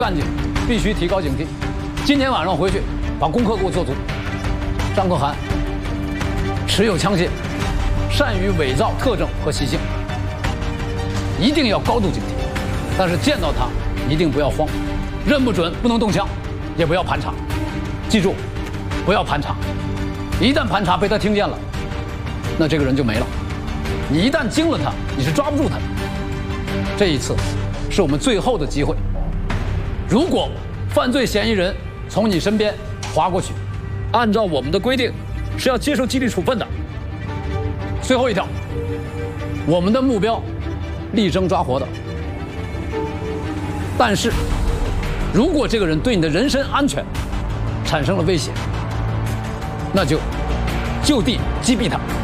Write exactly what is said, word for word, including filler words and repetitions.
干警必须提高警惕。今天晚上回去把功课给我做足。张可汗持有枪械，善于伪造特征和习性，一定要高度警惕。但是见到他一定不要慌，认不准不能动枪，也不要盘查。记住，不要盘查，一旦盘查被他听见了，那这个人就没了。你一旦惊了他，你是抓不住他的。这一次是我们最后的机会。如果犯罪嫌疑人从你身边划过去，按照我们的规定是要接受纪律处分的。最后一条，我们的目标力争抓活的。但是，如果这个人对你的人身安全产生了威胁，那就就地击毙他。